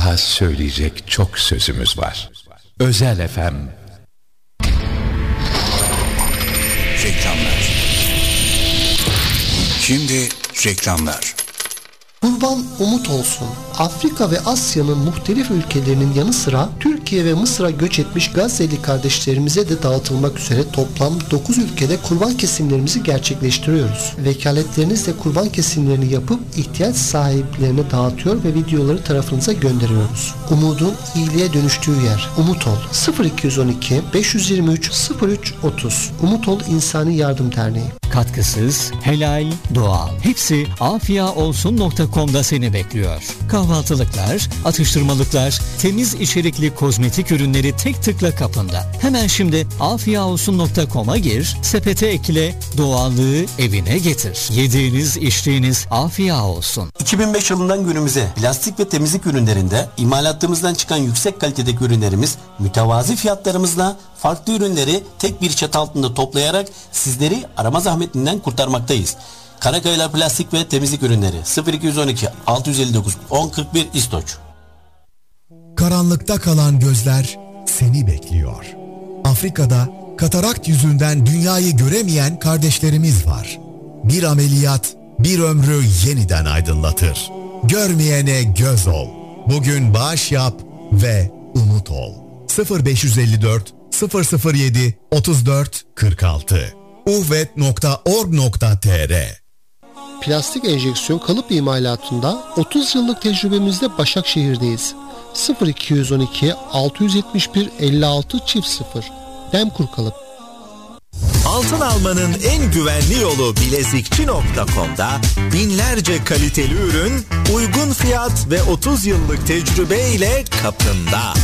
Daha söyleyecek çok sözümüz var. Özel FM. Reklamlar. Şimdi reklamlar. Kurban umut olsun. Afrika ve Asya'nın muhtelif ülkelerinin yanı sıra Türkiye ve Mısır'a göç etmiş Gazze'li kardeşlerimize de dağıtılmak üzere toplam 9 ülkede kurban kesimlerimizi gerçekleştiriyoruz. Vekaletlerinizle kurban kesimlerini yapıp ihtiyaç sahiplerine dağıtıyor ve videoları tarafınıza gönderiyoruz. Umudun iyiliğe dönüştüğü yer. Umut Ol. 0212 523 03 30. Umut Ol İnsani Yardım Derneği. Katkısız, helal, doğal. Hepsi afiyaolsun.com'da seni bekliyor. Kahvaltılıklar, atıştırmalıklar, temiz içerikli kozmetik ürünleri tek tıkla kapında. Hemen şimdi afiyaolsun.com'a gir, sepete ekle, doğallığı evine getir. Yediğiniz, içtiğiniz afiya olsun. 2005 yılından günümüze plastik ve temizlik ürünlerinde imalatımızdan çıkan yüksek kalitedeki ürünlerimiz mütevazi fiyatlarımızla farklı ürünleri tek bir çatı altında toplayarak sizleri arama zahmetinden kurtarmaktayız. Karakayalar Plastik ve Temizlik Ürünleri 0212 659 1041 İstoç. Karanlıkta kalan gözler seni bekliyor. Afrika'da katarakt yüzünden dünyayı göremeyen kardeşlerimiz var. Bir ameliyat bir ömrü yeniden aydınlatır. Görmeyene göz ol. Bugün bağış yap ve umut ol. 0554 007 34 46 uvvet.org.tr. Plastik enjeksiyon kalıp imalatında 30 yıllık tecrübemizde Başakşehir'deyiz. 0212 671 56 0. Demkur Kalıp. Altın almanın en güvenli yolu bilezikçi.com'da binlerce kaliteli ürün, uygun fiyat ve 30 yıllık tecrübe ile kapında.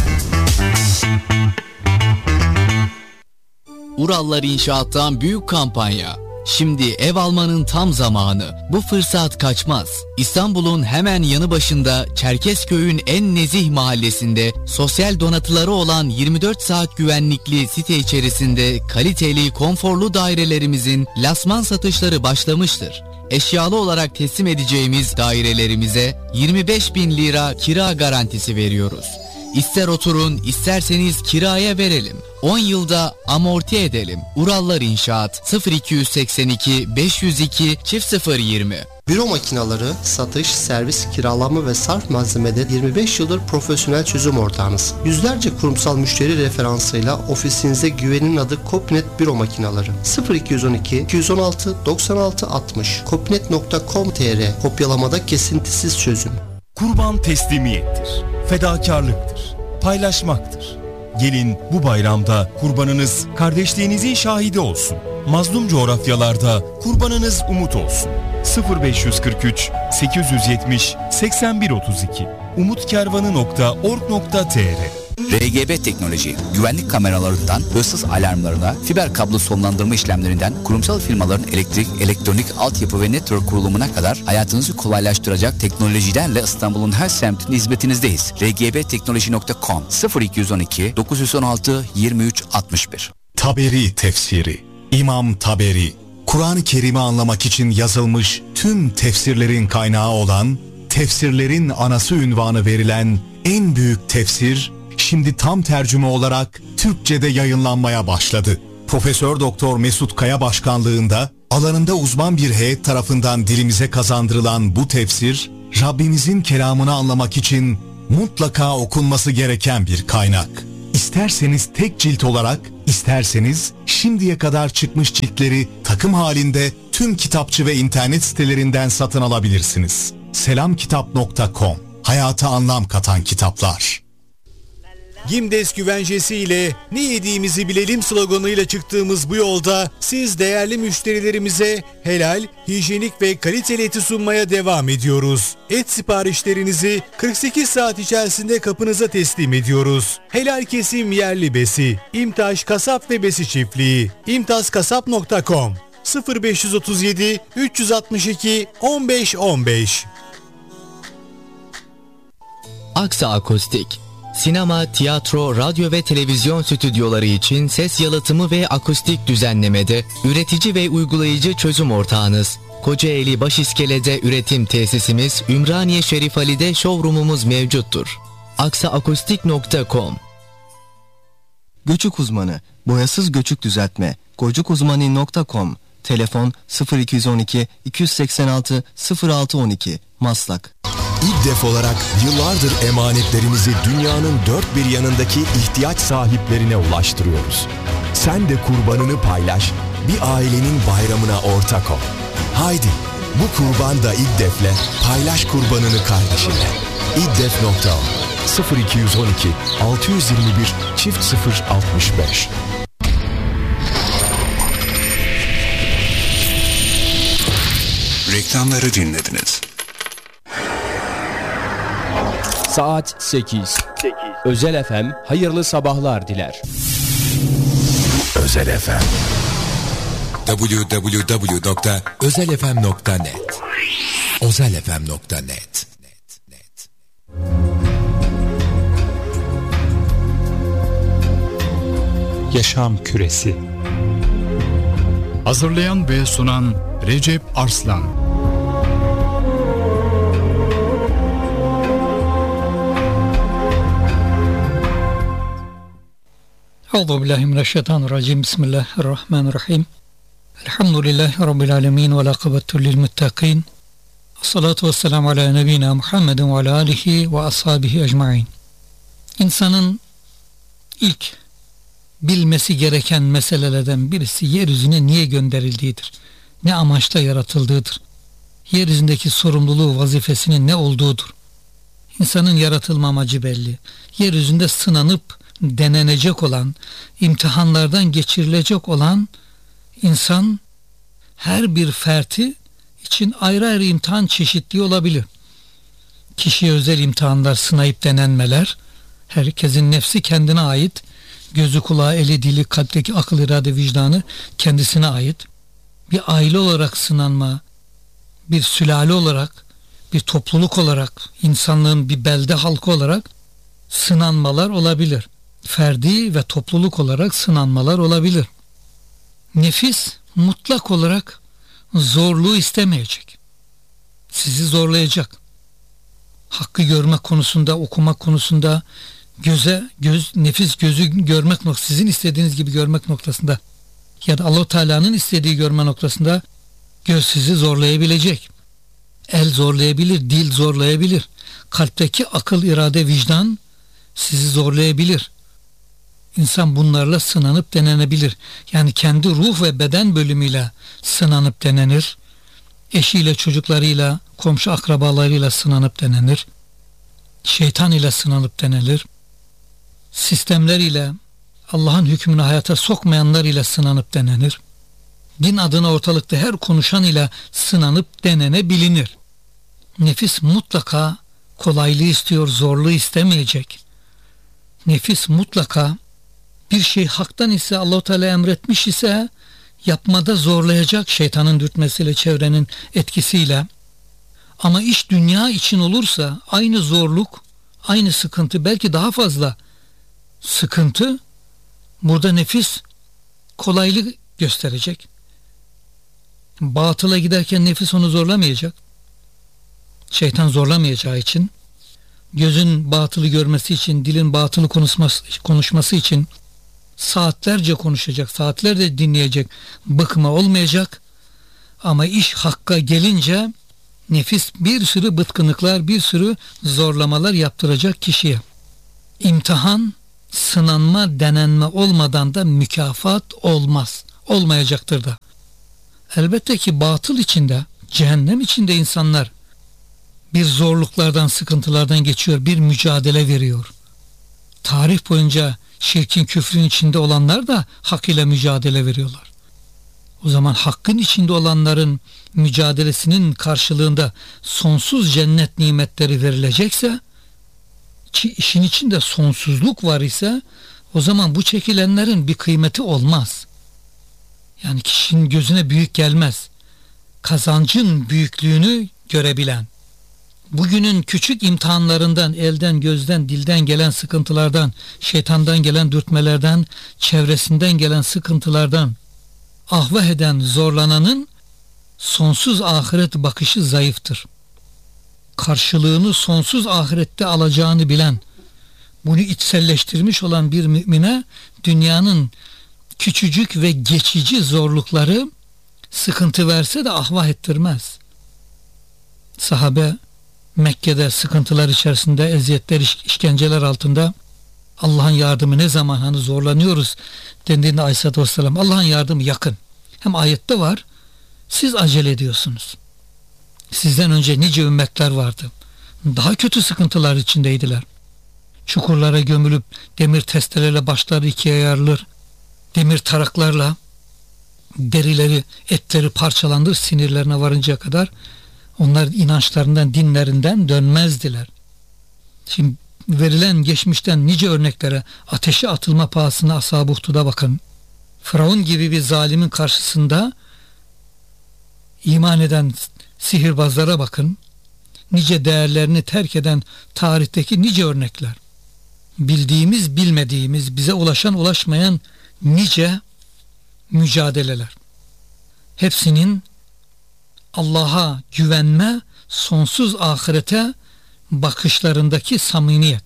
Urallar İnşaat'tan büyük kampanya. Şimdi ev almanın tam zamanı. Bu fırsat kaçmaz. İstanbul'un hemen yanı başında Çerkezköy'ün en nezih mahallesinde sosyal donatıları olan 24 saat güvenlikli site içerisinde kaliteli, konforlu dairelerimizin lasman satışları başlamıştır. Eşyalı olarak teslim edeceğimiz dairelerimize 25.000 lira kira garantisi veriyoruz. İster oturun, isterseniz kiraya verelim. 10 yılda amorti edelim. Urallar İnşaat 0282 502 020. Büro makinaları, satış, servis, kiralama ve sarf malzemede 25 yıldır profesyonel çözüm ortağınız. Yüzlerce kurumsal müşteri referansıyla ofisinize güvenin adı Kopnet Büro Makinaları. 0212 216 96 60 kopnet.com.tr. Kopyalamada kesintisiz çözüm. Kurban teslimiyettir, fedakarlıktır, paylaşmaktır. Gelin bu bayramda kurbanınız kardeşliğinizin şahidi olsun. Mazlum coğrafyalarda kurbanınız umut olsun. 0543 870 8132 umutkervanı.org.tr. RGB Teknoloji, güvenlik kameralarından hırsız alarmlarına, fiber kablo sonlandırma işlemlerinden kurumsal firmaların elektrik, elektronik, altyapı ve network kurulumuna kadar hayatınızı kolaylaştıracak teknolojilerle İstanbul'un her semtinde hizmetinizdeyiz. rgbteknoloji.com 0212 916 23 61. Taberi tefsiri. İmam Taberi, Kur'an-ı Kerim'i anlamak için yazılmış tüm tefsirlerin kaynağı olan, tefsirlerin anası unvanı verilen en büyük tefsir, şimdi tam tercüme olarak Türkçe'de yayınlanmaya başladı. Profesör Doktor Mesut Kaya başkanlığında alanında uzman bir heyet tarafından dilimize kazandırılan bu tefsir, Rabbimizin kelamını anlamak için mutlaka okunması gereken bir kaynak. İsterseniz tek cilt olarak, isterseniz şimdiye kadar çıkmış ciltleri takım halinde tüm kitapçı ve internet sitelerinden satın alabilirsiniz. Selamkitap.com. Hayata anlam katan kitaplar. Gimdes güvencesi ile ne yediğimizi bilelim sloganıyla çıktığımız bu yolda siz değerli müşterilerimize helal, hijyenik ve kaliteli eti sunmaya devam ediyoruz. Et siparişlerinizi 48 saat içerisinde kapınıza teslim ediyoruz. Helal kesim yerli besi. İmtaş Kasap ve Besi Çiftliği. imtazkasap.com 0537 362 15 15. Aksa Akustik. Sinema, tiyatro, radyo ve televizyon stüdyoları için ses yalıtımı ve akustik düzenlemede üretici ve uygulayıcı çözüm ortağınız. Kocaeli Başiskele'de üretim tesisimiz, Ümraniye Şerif Ali'de showroomumuz mevcuttur. aksaakustik.com. Göçük uzmanı, boyasız göçük düzeltme, gocukuzmani.com, telefon 0212 286 0612, Maslak. İddef olarak yıllardır emanetlerimizi dünyanın dört bir yanındaki ihtiyaç sahiplerine ulaştırıyoruz. Sen de kurbanını paylaş, bir ailenin bayramına ortak ol. Haydi, bu kurban da İddef'le paylaş kurbanını kardeşinle. İddef.org 0212 621 0065. Reklamları dinlediniz. Saat 8. Özel FM hayırlı sabahlar diler. Özel FM www.özelfm.net özelfm.net. Yaşam Küresi. Hazırlayan ve sunan Recep Arslan. Euzubillahimineşşeytanirracim. Bismillahirrahmanirrahim. Elhamdülillahi Rabbil alemin ve lâkıbettü lilmuttaqin. Esselatu vesselamu ala nebina Muhammedin ve ala alihi ve ashabihi ecmain. İnsanın ilk bilmesi gereken meselelerden birisi yeryüzüne niye gönderildiğidir. Ne amaçla yaratıldığıdır. Yeryüzündeki sorumluluğu, vazifesinin ne olduğudur. İnsanın yaratılma amacı belli. Yeryüzünde sınanıp denenecek olan, imtihanlardan geçirilecek olan insan her bir ferti için ayrı ayrı imtihan çeşitliği olabilir. Kişiye özel imtihanlar, sınayıp denenmeler, herkesin nefsi kendine ait, gözü, kulağı, eli, dili, kalpteki akıl, irade, vicdanı kendisine ait. Bir aile olarak sınanma, bir sülale olarak, bir topluluk olarak, insanlığın bir belde halkı olarak sınanmalar olabilir. Ferdi ve topluluk olarak sınanmalar olabilir. Nefis mutlak olarak zorluğu istemeyecek. Sizi zorlayacak. Hakkı görmek konusunda, okumak konusunda, nefis gözü görmek noktasında, sizin istediğiniz gibi görmek noktasında ya da Allah-u Teala'nın istediği görme noktasında göz sizi zorlayabilecek. El zorlayabilir, dil zorlayabilir. Kalpteki akıl, irade, vicdan sizi zorlayabilir. İnsan bunlarla sınanıp denenebilir. Yani kendi ruh ve beden bölümüyle sınanıp denenir. Eşiyle, çocuklarıyla, komşu akrabalarıyla sınanıp denenir. Şeytan ile sınanıp denenir. Sistemleriyle, Allah'ın hükmünü hayata sokmayanlar ile sınanıp denenir. Din adına ortalıkta her konuşan ile sınanıp denenebilinir. Nefis mutlaka kolaylığı istiyor, zorluğu istemeyecek. Nefis mutlaka bir şey haktan ise, Allah-u Teala emretmiş ise yapmada zorlayacak, şeytanın dürtmesiyle, çevrenin etkisiyle. Ama iş dünya için olursa aynı zorluk, aynı sıkıntı, belki daha fazla sıkıntı, burada nefis kolaylık gösterecek. Batıla giderken nefis onu zorlamayacak. Şeytan zorlamayacağı için, gözün batılı görmesi için, dilin batılı konuşması için saatlerce konuşacak, saatlerce dinleyecek, bıkma olmayacak. Ama iş hakka gelince nefis bir sürü bıtkınlıklar, bir sürü zorlamalar yaptıracak kişiye. İmtihan, sınanma, denenme olmadan da mükafat olmaz. Olmayacaktır da. Elbette ki batıl içinde, cehennem içinde insanlar bir zorluklardan, sıkıntılardan geçiyor, bir mücadele veriyor. Tarih boyunca şirkin, küfrün içinde olanlar da hak ile mücadele veriyorlar. O zaman hakkın içinde olanların mücadelesinin karşılığında sonsuz cennet nimetleri verilecekse, işin içinde sonsuzluk var ise, o zaman bu çekilenlerin bir kıymeti olmaz. Yani kişinin gözüne büyük gelmez. Kazancın büyüklüğünü görebilen, bugünün küçük imtihanlarından, elden, gözden, dilden gelen sıkıntılardan, şeytandan gelen dürtmelerden, çevresinden gelen sıkıntılardan ahvah eden, zorlananın sonsuz ahiret bakışı zayıftır. Karşılığını sonsuz ahirette alacağını bilen, bunu içselleştirmiş olan bir mümine dünyanın küçücük ve geçici zorlukları sıkıntı verse de ahvah ettirmez. Sahabe Mekke'de sıkıntılar içerisinde, eziyetler, işkenceler altında Allah'ın yardımı ne zaman hani zorlanıyoruz dendiğinde Aleyhisselatü Vesselam Allah'ın yardımı yakın. Hem ayette var, siz acele ediyorsunuz. Sizden önce nice ümmetler vardı. Daha kötü sıkıntılar içindeydiler. Çukurlara gömülüp demir testereyle başları ikiye yarılır. Demir taraklarla derileri, etleri parçalandır sinirlerine varıncaya kadar. Onlar inançlarından, dinlerinden dönmezdiler. Şimdi verilen geçmişten nice örneklere, ateşe atılma pahasına Ashab-ı Uhdud'a bakın. Firavun gibi bir zalimin karşısında iman eden sihirbazlara bakın. Nice değerlerini terk eden tarihteki nice örnekler. Bildiğimiz, bilmediğimiz, bize ulaşan, ulaşmayan nice mücadeleler. Hepsinin Allah'a güvenme, sonsuz ahirete bakışlarındaki samimiyet.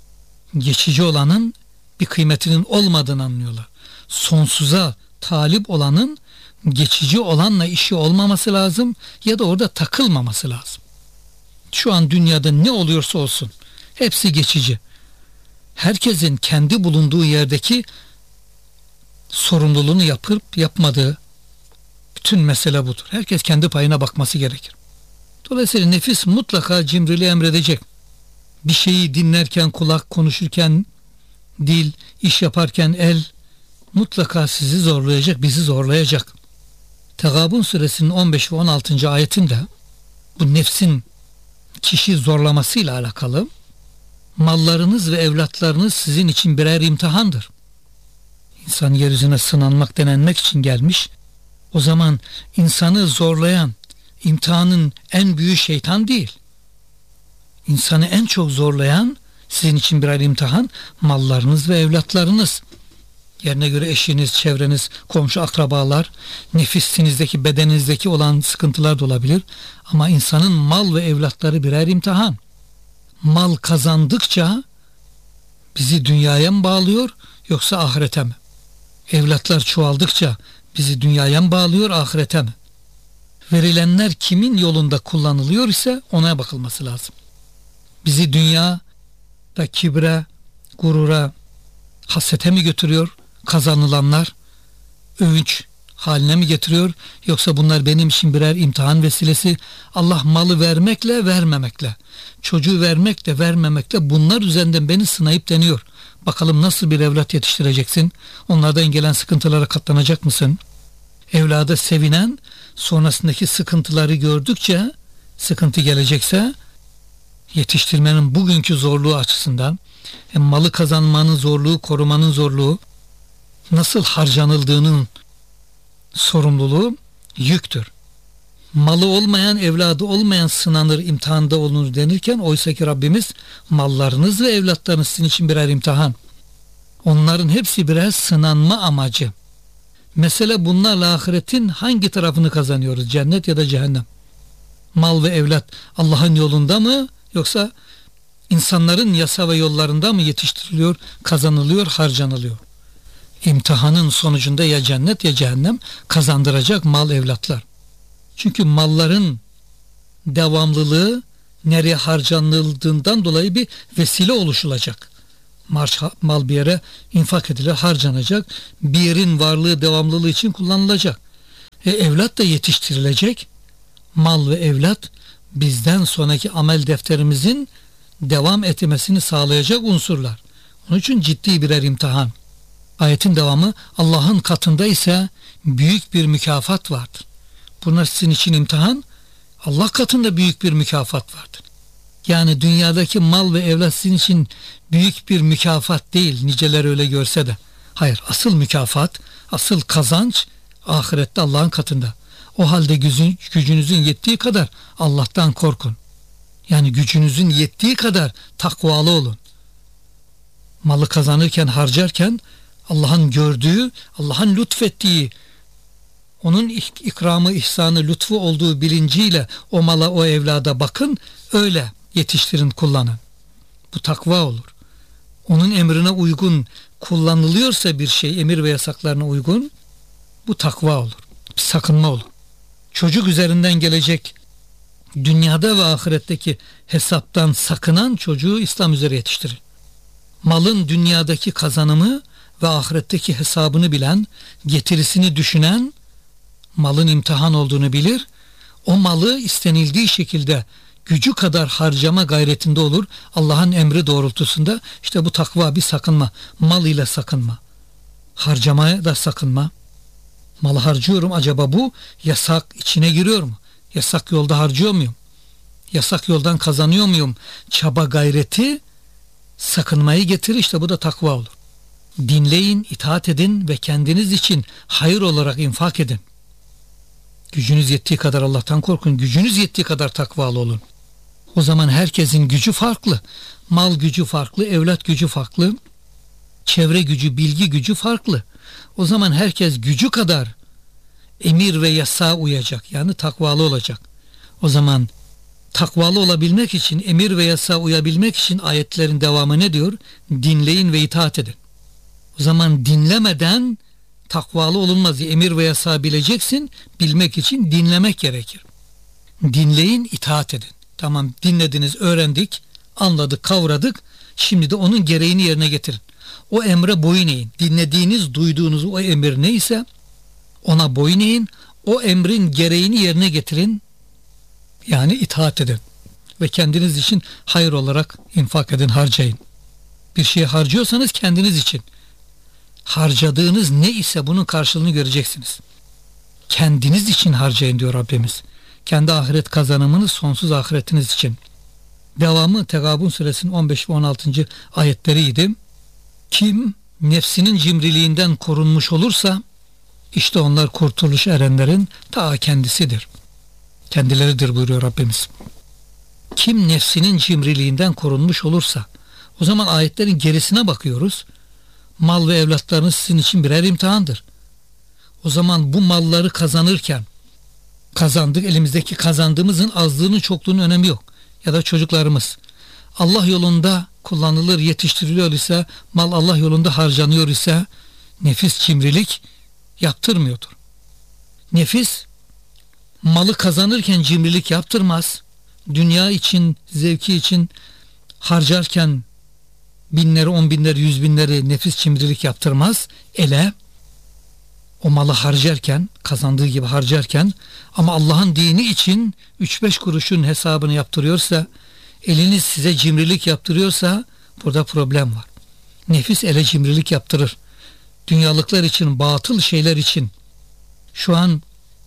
Geçici olanın bir kıymetinin olmadığını anlıyorlar. Sonsuza talip olanın geçici olanla işi olmaması lazım ya da orada takılmaması lazım. Şu an dünyada ne oluyorsa olsun hepsi geçici. Herkesin kendi bulunduğu yerdeki sorumluluğunu yapıp yapmadığı, bütün mesele budur. Herkes kendi payına bakması gerekir. Dolayısıyla nefis mutlaka cimriliği emredecek. Bir şeyi dinlerken kulak, konuşurken dil, iş yaparken el mutlaka sizi zorlayacak, bizi zorlayacak. Tegabun suresinin 15 ve 16. ayetinde bu nefsin kişi zorlamasıyla alakalı mallarınız ve evlatlarınız sizin için birer imtihandır. İnsan yeryüzüne sınanmak, denenmek için gelmiş. O zaman insanı zorlayan imtihanın en büyüğü şeytan değil. İnsanı en çok zorlayan sizin için birer imtihan mallarınız ve evlatlarınız. Yerine göre eşiniz, çevreniz, komşu, akrabalar, nefisinizdeki, bedeninizdeki olan sıkıntılar da olabilir. Ama insanın mal ve evlatları birer imtihan. Mal kazandıkça bizi dünyaya mı bağlıyor yoksa ahirete mi? Evlatlar çoğaldıkça bizi dünyaya mı bağlıyor, ahirete mi? Verilenler kimin yolunda kullanılıyor ise ona bakılması lazım. Bizi dünyada kibre, gurura, hasete mi götürüyor kazanılanlar? Övünç haline mi getiriyor? Yoksa bunlar benim için birer imtihan vesilesi. Allah malı vermekle, vermemekle, çocuğu vermekle, vermemekle bunlar üzerinden beni sınayıp deniyor. Bakalım nasıl bir evlat yetiştireceksin? Onlardan gelen sıkıntılara katlanacak mısın? Evlada sevinen, sonrasındaki sıkıntıları gördükçe, sıkıntı gelecekse yetiştirmenin bugünkü zorluğu açısından malı kazanmanın zorluğu, korumanın zorluğu, nasıl harcanıldığının sorumluluğu yüktür. Malı olmayan, evladı olmayan sınanır, imtihanda olunur denirken oysa ki Rabbimiz mallarınız ve evlatlarınız sizin için birer imtihan. Onların hepsi birer sınanma amacı. Mesele bunlarla ahiretin hangi tarafını kazanıyoruz? Cennet ya da cehennem. Mal ve evlat Allah'ın yolunda mı yoksa insanların yasa ve yollarında mı yetiştiriliyor, kazanılıyor, harcanılıyor? İmtihanın sonucunda ya cennet ya cehennem kazandıracak mal, evlatlar. Çünkü malların devamlılığı nereye harcanıldığından dolayı bir vesile oluşulacak. Mal bir yere infak edilir, harcanacak. Bir yerin varlığı, devamlılığı için kullanılacak. Evlat da yetiştirilecek. Mal ve evlat bizden sonraki amel defterimizin devam etmesini sağlayacak unsurlar. Onun için ciddi birer imtihan. Ayetin devamı Allah'ın katında ise büyük bir mükafat vardır. Bunlar sizin için imtihan, Allah katında büyük bir mükafat vardır. Yani dünyadaki mal ve evlat sizin için büyük bir mükafat değil, niceler öyle görse de. Hayır, asıl mükafat, asıl kazanç ahirette Allah'ın katında. O halde gücünüzün yettiği kadar Allah'tan korkun. Yani gücünüzün yettiği kadar takvalı olun. Malı kazanırken, harcarken Allah'ın gördüğü, Allah'ın lütfettiği, onun ikramı, ihsanı, lütfu olduğu bilinciyle o mala, o evlada bakın, öyle yetiştirin, kullanın. Bu takva olur. onun emrine uygun kullanılıyorsa bir şey, emir ve yasaklarına uygun, bu takva olur, bir sakınma olur. Çocuk üzerinden gelecek dünyada ve ahiretteki hesaptan sakınan çocuğu İslam üzere yetiştirir. Malın dünyadaki kazanımı ve ahiretteki hesabını bilen, getirisini düşünen, malın imtihan olduğunu bilir, o malı istenildiği şekilde gücü kadar harcama gayretinde olur. Allah'ın emri doğrultusunda. İşte bu takva, bir sakınma. Mal ile sakınma. Harcamaya da sakınma. Malı harcıyorum, acaba bu yasak içine giriyor mu? Yasak yolda harcıyor muyum? Yasak yoldan kazanıyor muyum? Çaba gayreti sakınmayı getirir. İşte bu da takva olur. Dinleyin, itaat edin ve kendiniz için hayır olarak infak edin. Gücünüz yettiği kadar Allah'tan korkun. Gücünüz yettiği kadar takvalı olun. O zaman herkesin gücü farklı. Mal gücü farklı, evlat gücü farklı, çevre gücü, bilgi gücü farklı. O zaman herkes gücü kadar emir ve yasağa uyacak. Yani takvalı olacak. O zaman takvalı olabilmek için, emir ve yasağa uyabilmek için ayetlerin devamı ne diyor? Dinleyin ve itaat edin. O zaman dinlemeden takvalı olunmaz. Emir ve yasağı bileceksin. Bilmek için dinlemek gerekir. Dinleyin, itaat edin. Tamam, dinlediniz, öğrendik, anladık, kavradık. Şimdi de onun gereğini yerine getirin. O emre boyun eğin. Dinlediğiniz, duyduğunuz o emir neyse ona boyun eğin. O emrin gereğini yerine getirin. Yani itaat edin. Ve kendiniz için hayır olarak infak edin, harcayın. Bir şey harcıyorsanız kendiniz için. Harcadığınız ne ise bunun karşılığını göreceksiniz. Kendiniz için harcayın diyor Rabbimiz. Kendi ahiret kazanımınız, sonsuz ahiretiniz için. Devamı Tegabun suresinin 15 ve 16. ayetleriydi. Kim nefsinin cimriliğinden korunmuş olursa işte onlar kurtuluş erenlerin ta kendisidir. Kendileridir buyuruyor Rabbimiz. Kim nefsinin cimriliğinden korunmuş olursa, o zaman ayetlerin gerisine bakıyoruz. Mal ve evlatlarınız sizin için birer imtihandır. O zaman bu malları kazanırken kazandık, elimizdeki kazandığımızın azlığının çokluğunun önemi yok. Ya da çocuklarımız Allah yolunda kullanılır, yetiştiriliyor ise, mal Allah yolunda harcanıyor ise nefis cimrilik yaptırmıyordur. Nefis malı kazanırken cimrilik yaptırmaz. Dünya için, zevki için harcarken binleri, 10 binleri, 100 binleri nefis cimrilik yaptırmaz. Ele o malı harcarken, kazandığı gibi harcarken, ama Allah'ın dini için 3-5 kuruşun hesabını yaptırıyorsa, eliniz size cimrilik yaptırıyorsa burada problem var. Nefis ele cimrilik yaptırır. Dünyalıklar için, batıl şeyler için. Şu an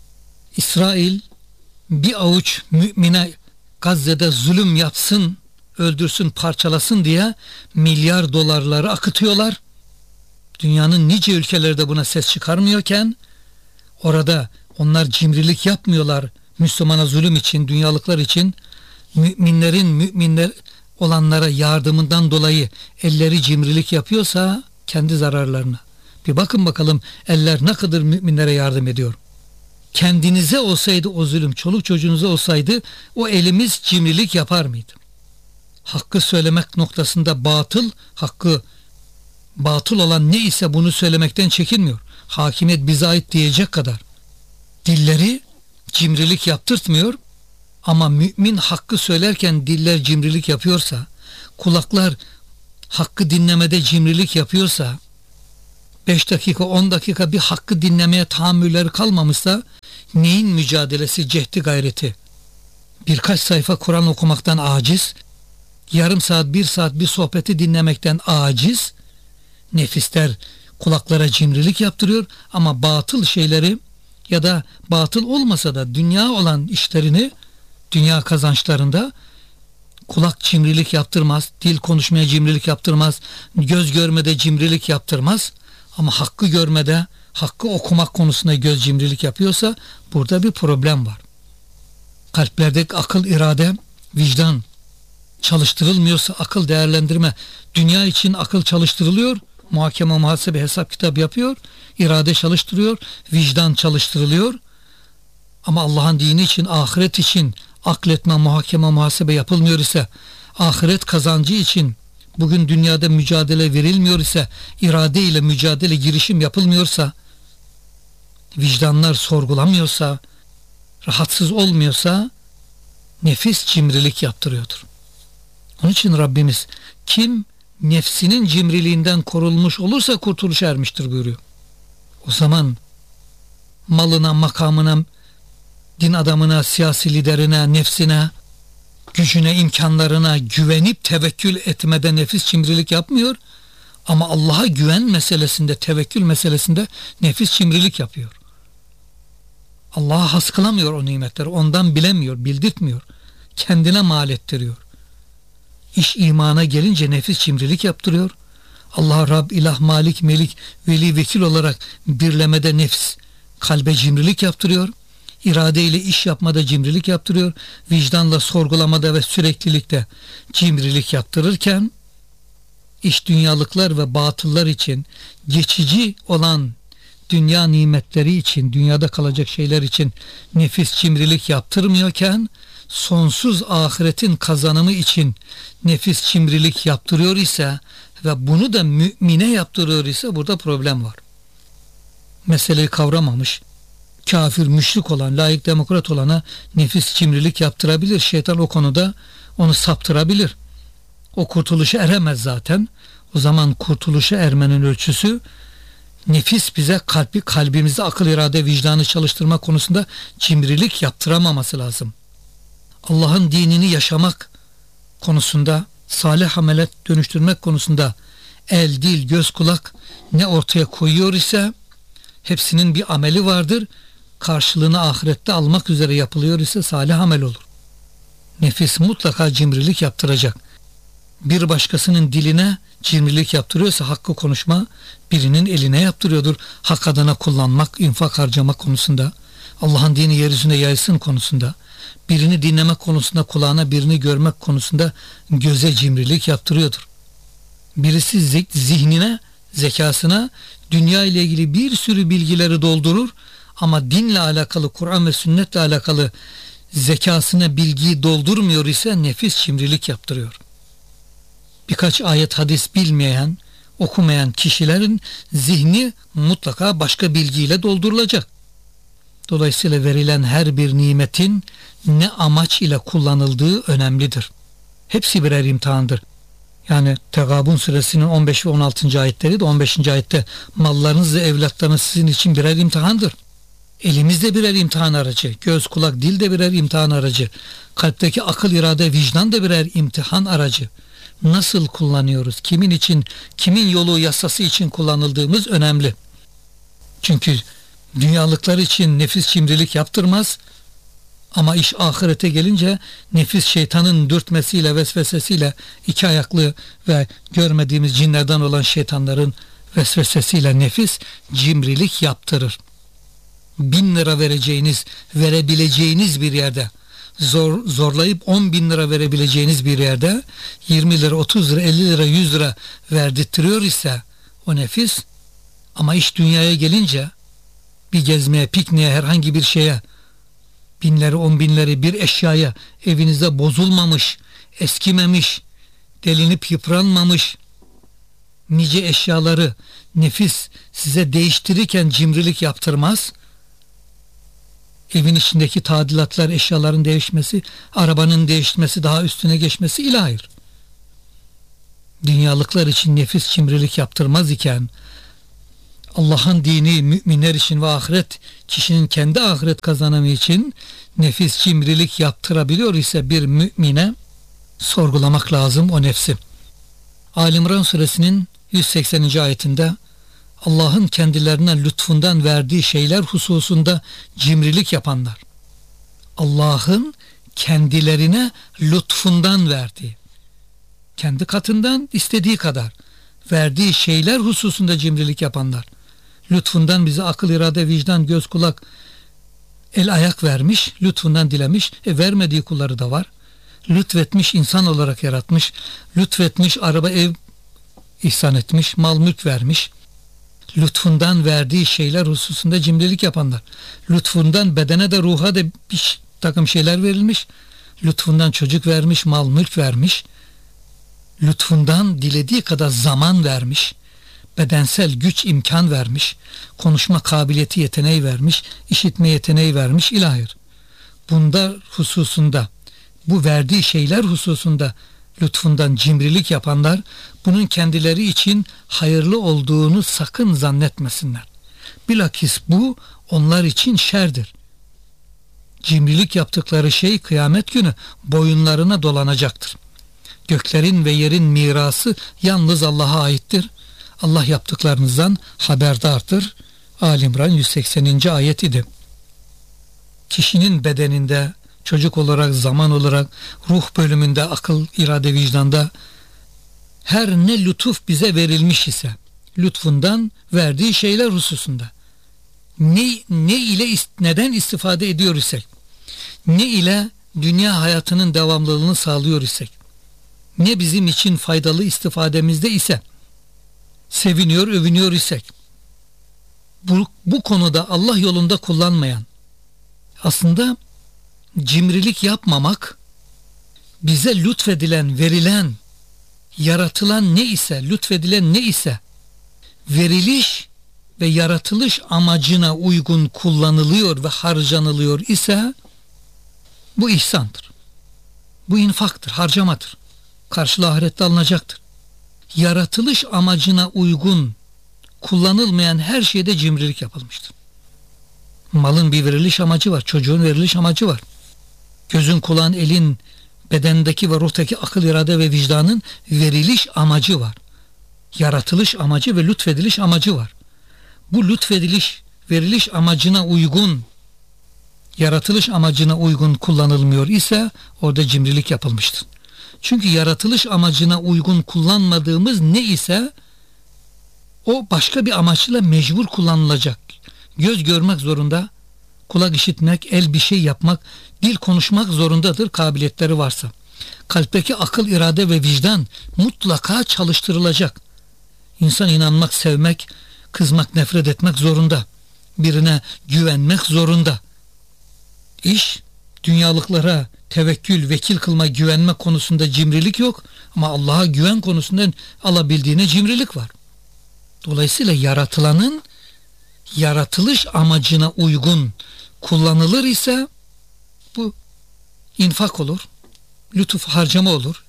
İsrail bir avuç mümine Gazze'de zulüm yapsın, öldürsün, parçalasın diye milyar dolarları akıtıyorlar. Dünyanın nice ülkeleri de buna ses çıkarmıyorken orada onlar cimrilik yapmıyorlar Müslümana zulüm için, dünyalıklar için. Müminlerin müminler olanlara yardımından dolayı elleri cimrilik yapıyorsa kendi zararlarına. Bir bakın bakalım eller ne kadar müminlere yardım ediyor. Kendinize olsaydı o zulüm, çoluk çocuğunuza olsaydı o elimiz cimrilik yapar mıydı? Hakkı söylemek noktasında hakkı batıl olan ne ise bunu söylemekten çekinmiyor. Hakimiyet bize ait diyecek kadar. Dilleri cimrilik yaptırtmıyor ama mümin hakkı söylerken diller cimrilik yapıyorsa, kulaklar hakkı dinlemede cimrilik yapıyorsa, 5 dakika 10 dakika bir hakkı dinlemeye tahammülleri kalmamışsa neyin mücadelesi, cehdi, gayreti? Birkaç sayfa Kur'an okumaktan aciz, yarım saat, 1 saat bir sohbeti dinlemekten aciz. Nefisler kulaklara cimrilik yaptırıyor ama batıl şeyleri ya da batıl olmasa da dünya olan işlerini, dünya kazançlarında kulak cimrilik yaptırmaz, dil konuşmaya cimrilik yaptırmaz, göz görmede cimrilik yaptırmaz ama hakkı görmede, hakkı okumak konusunda göz cimrilik yapıyorsa burada bir problem var. Kalplerdeki akıl, irade, vicdan çalıştırılmıyorsa, akıl, değerlendirme, dünya için akıl çalıştırılıyor, muhakeme, muhasebe, hesap kitap yapıyor, irade çalıştırıyor, vicdan çalıştırılıyor ama Allah'ın dini için, ahiret için akletme, muhakeme, muhasebe yapılmıyor ise, ahiret kazancı için bugün dünyada mücadele verilmiyor ise, irade ile mücadele, girişim yapılmıyorsa, vicdanlar sorgulamıyorsa, rahatsız olmuyorsa nefis cimrilik yaptırıyordur. Onun için Rabbimiz kim nefsinin cimriliğinden korunmuş olursa kurtuluşa ermiştir buyuruyor. O zaman malına, makamına, din adamına, siyasi liderine, nefsine, gücüne, imkanlarına güvenip tevekkül etmede nefis cimrilik yapmıyor. Ama Allah'a güven meselesinde, tevekkül meselesinde nefis cimrilik yapıyor. Allah'a has kılamıyor o nimetleri. Ondan bilemiyor, bildirtmiyor. Kendine mal ettiriyor. İş imana gelince nefis cimrilik yaptırıyor. Allah Rab, ilah, malik, melik, veli, vekil olarak birlemede nefs kalbe cimrilik yaptırıyor. İradeyle iş yapmada cimrilik yaptırıyor. Vicdanla sorgulamada ve süreklilikte cimrilik yaptırırken iş dünyalıklar ve batıllar için, geçici olan dünya nimetleri için, dünyada kalacak şeyler için nefis cimrilik yaptırmıyorken sonsuz ahiretin kazanımı için nefis cimrilik yaptırıyor ise ve bunu da mümine yaptırıyor ise burada problem var. Meseleyi kavramamış, kafir, müşrik olan, laik, demokrat olana nefis cimrilik yaptırabilir. Şeytan o konuda onu saptırabilir. O kurtuluşa eremez zaten. O zaman kurtuluşa ermenin ölçüsü nefis bize kalbimizde akıl, irade, vicdanı çalıştırma konusunda cimrilik yaptıramaması lazım. Allah'ın dinini yaşamak konusunda, salih amele dönüştürmek konusunda el, dil, göz, kulak ne ortaya koyuyor ise hepsinin bir ameli vardır. Karşılığını ahirette almak üzere yapılıyor ise salih amel olur. Nefis mutlaka cimrilik yaptıracak. Bir başkasının diline cimrilik yaptırıyorsa hakkı konuşma birinin eline yaptırıyordur. Hak adına kullanmak, infak harcamak konusunda, Allah'ın dini yeryüzünde yaysın konusunda, birini dinlemek konusunda, kulağına birini görmek konusunda göze cimrilik yaptırıyordur. Birisi zihnine, zekasına dünya ile ilgili bir sürü bilgileri doldurur ama dinle alakalı, Kur'an ve sünnetle alakalı zekasına bilgiyi doldurmuyor ise nefis cimrilik yaptırıyor. Birkaç ayet, hadis bilmeyen, okumayan kişilerin zihni mutlaka başka bilgiyle doldurulacak. Dolayısıyla verilen her bir nimetin ne amaç ile kullanıldığı önemlidir. Hepsi birer imtihandır. Yani Tegabun suresinin 15 ve 16. ayetleri de 15. ayette mallarınız ve evlatlarınız sizin için birer imtihandır. Elimiz de birer imtihan aracı, göz, kulak, dil de birer imtihan aracı, kalpteki akıl, irade, vicdan da birer imtihan aracı. Nasıl kullanıyoruz? Kimin için, kimin yolu, yasası için kullanıldığımız önemli. Çünkü dünyalıklar için nefis cimrilik yaptırmaz ama iş ahirete gelince nefis şeytanın dürtmesiyle, vesvesesiyle, iki ayaklı ve görmediğimiz cinlerden olan şeytanların vesvesesiyle nefis cimrilik yaptırır. 1000 lira verebileceğiniz bir yerde, zorlayıp 10.000 lira verebileceğiniz bir yerde 20 lira, 30 lira, 50 lira, 100 lira verdirtiyor ise o nefis, ama iş dünyaya gelince bir gezmeye, pikniğe, herhangi bir şeye, binleri, 10.000'leri bir eşyaya, evinizde bozulmamış, eskimemiş, delinip yıpranmamış nice eşyaları nefis size değiştirirken cimrilik yaptırmaz. Evin içindeki tadilatlar, eşyaların değişmesi, arabanın değişmesi, daha üstüne geçmesi ile hayır. Dünyalıklar için nefis cimrilik yaptırmaz iken Allah'ın dini müminler için ve ahiret, kişinin kendi ahiret kazanımı için nefis cimrilik yaptırabiliyor ise bir mümine sorgulamak lazım o nefsi. Ali İmran suresinin 180. ayetinde Allah'ın kendilerine lütfundan verdiği şeyler hususunda cimrilik yapanlar, Allah'ın kendilerine lütfundan verdiği, kendi katından istediği kadar verdiği şeyler hususunda cimrilik yapanlar, lütfundan bize akıl, irade, vicdan, göz, kulak, el, ayak vermiş, lütfundan dilemiş, vermediği kulları da var. Lütfetmiş, insan olarak yaratmış, lütfetmiş, araba, ev ihsan etmiş, mal, mülk vermiş. Lütfundan verdiği şeyler hususunda cimrilik yapanlar, lütfundan bedene de ruha da bir takım şeyler verilmiş, lütfundan çocuk vermiş, mal, mülk vermiş, lütfundan dilediği kadar zaman vermiş, bedensel güç imkan vermiş, konuşma kabiliyeti yeteneği vermiş, işitme yeteneği vermiş, hayır. Bunda hususunda, bu verdiği şeyler hususunda lütfundan cimrilik yapanlar bunun kendileri için hayırlı olduğunu sakın zannetmesinler. Bilakis bu onlar için şerdir. Cimrilik yaptıkları şey kıyamet günü boyunlarına dolanacaktır. Göklerin ve yerin mirası yalnız Allah'a aittir. Allah yaptıklarınızdan haberdardır. Ali İmran 180. ayet idi. Kişinin bedeninde çocuk olarak, zaman olarak, ruh bölümünde, akıl, irade, vicdanda her ne lütuf bize verilmiş ise, lütfundan verdiği şeyler hususunda ne ile neden istifade ediyor isek, ne ile dünya hayatının devamlılığını sağlıyor isek, ne bizim için faydalı istifademizde ise, seviniyor, övünüyor isek, bu konuda Allah yolunda kullanmayan, aslında cimrilik yapmamak, bize lütfedilen, verilen, yaratılan ne ise, lütfedilen ne ise, veriliş ve yaratılış amacına uygun kullanılıyor ve harcanılıyor ise, bu ihsandır. Bu infaktır, harcamadır. Karşılığı ahirette alınacaktır. Yaratılış amacına uygun kullanılmayan her şeyde cimrilik yapılmıştır. Malın bir veriliş amacı var, çocuğun veriliş amacı var. Gözün, kulağın, elin, bedendeki ve ruhtaki akıl, irade ve vicdanın veriliş amacı var. Yaratılış amacı ve lütfediliş amacı var. Bu lütfediliş, veriliş amacına uygun, yaratılış amacına uygun kullanılmıyor ise orada cimrilik yapılmıştır. Çünkü yaratılış amacına uygun kullanmadığımız ne ise o başka bir amaçla mecbur kullanılacak. Göz görmek zorunda, kulak işitmek, el bir şey yapmak, dil konuşmak zorundadır kabiliyetleri varsa. Kalpteki akıl, irade ve vicdan mutlaka çalıştırılacak. İnsan inanmak, sevmek, kızmak, nefret etmek zorunda. Birine güvenmek zorunda. İş, dünyalıklara tevekkül, vekil kılma, güvenme konusunda cimrilik yok ama Allah'a güven konusunda alabildiğine cimrilik var. Dolayısıyla yaratılanın yaratılış amacına uygun kullanılır ise bu infak olur, lütuf, harcama olur,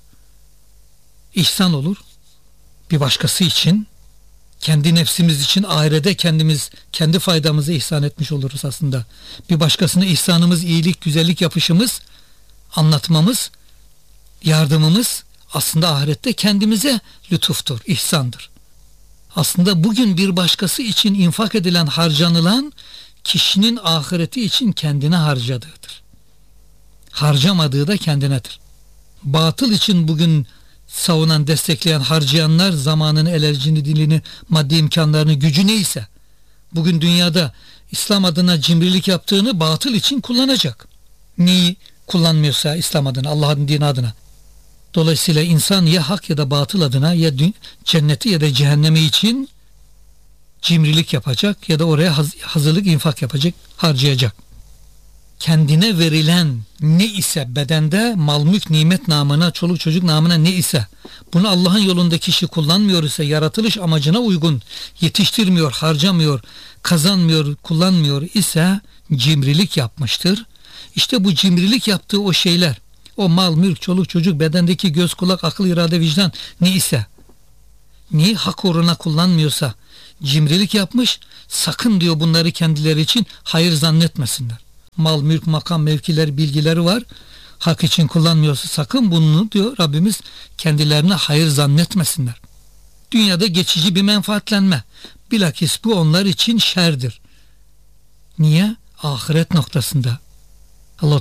ihsan olur. Bir başkası için, kendi nefsimiz için ahirete kendimiz, kendi faydamızı ihsan etmiş oluruz aslında. Bir başkasına ihsanımız, iyilik, güzellik yapışımız, anlatmamız, yardımımız aslında ahirette kendimize lütuftur, ihsandır. Aslında bugün bir başkası için infak edilen, harcanılan kişinin ahireti için kendine harcadığıdır. Harcamadığı da kendinedir. Batıl için bugün savunan, destekleyen, harcayanlar zamanını, enerjini, dilini, maddi imkanlarını, gücü neyse bugün dünyada İslam adına cimrilik yaptığını batıl için kullanacak. Neyi kullanmıyorsa İslam adına, Allah'ın dini adına. Dolayısıyla insan ya hak ya da batıl adına, ya cenneti ya da cehennemi için cimrilik yapacak ya da oraya hazırlık, infak yapacak, harcayacak. Kendine verilen ne ise bedende, mal mülk nimet namına, çoluk çocuk namına ne ise bunu Allah'ın yolunda kişi kullanmıyor ise, yaratılış amacına uygun yetiştirmiyor, harcamıyor, kazanmıyor, kullanmıyor ise cimrilik yapmıştır. İşte bu cimrilik yaptığı o şeyler, o mal, mülk, çoluk çocuk, bedendeki göz, kulak, akıl, irade, vicdan ne ise, neyi hak uğruna kullanmıyorsa cimrilik yapmış. Sakın diyor bunları kendileri için hayır zannetmesinler. Mal, mülk, makam, mevkiler, bilgileri var. Hak için kullanmıyorsa sakın bunu diyor Rabbimiz kendilerine hayır zannetmesinler. Dünyada geçici bir menfaatlenme. Bilakis bu onlar için şerdir. Niye? Ahiret noktasında